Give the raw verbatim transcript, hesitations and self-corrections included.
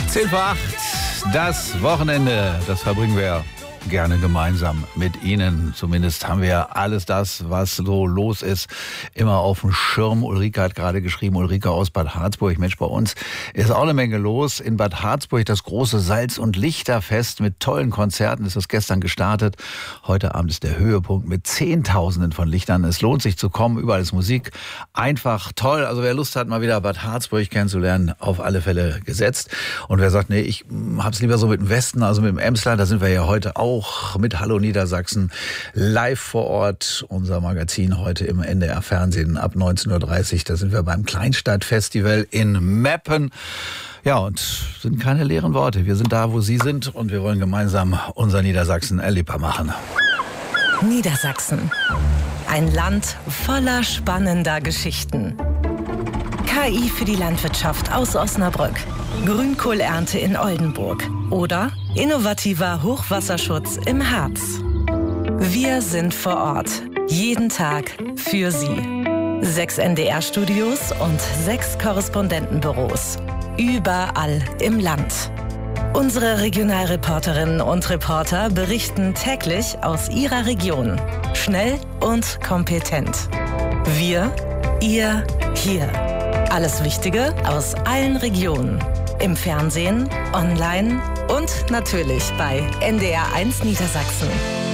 zehn vor acht, das Wochenende, das verbringen wir gerne gemeinsam mit Ihnen. Zumindest haben wir alles das, was so los ist, immer auf dem Schirm. Ulrike hat gerade geschrieben, Ulrike aus Bad Harzburg. Mensch, bei uns ist auch eine Menge los. In Bad Harzburg das große Salz- und Lichterfest mit tollen Konzerten ist das gestern gestartet. Heute Abend ist der Höhepunkt mit Zehntausenden von Lichtern. Es lohnt sich zu kommen, überall ist Musik. Einfach toll. Also wer Lust hat, mal wieder Bad Harzburg kennenzulernen, auf alle Fälle gesetzt. Und wer sagt, nee, ich hab's lieber so mit dem Westen, also mit dem Emsland, da sind wir ja heute auch. Auch mit Hallo Niedersachsen live vor Ort. Unser Magazin heute im N D R Fernsehen ab neunzehn Uhr dreißig. Da sind wir beim Kleinstadtfestival in Meppen. Ja, und sind keine leeren Worte. Wir sind da, wo Sie sind und wir wollen gemeinsam unser Niedersachsen erlebbar machen. Niedersachsen. Ein Land voller spannender Geschichten. K I für die Landwirtschaft aus Osnabrück. Grünkohlernte in Oldenburg. Oder innovativer Hochwasserschutz im Harz. Wir sind vor Ort. Jeden Tag für Sie. Sechs N D R-Studios und sechs Korrespondentenbüros. Überall im Land. Unsere Regionalreporterinnen und Reporter berichten täglich aus ihrer Region. Schnell und kompetent. Wir, ihr, hier. Alles Wichtige aus allen Regionen. Im Fernsehen, online und natürlich bei N D R eins Niedersachsen.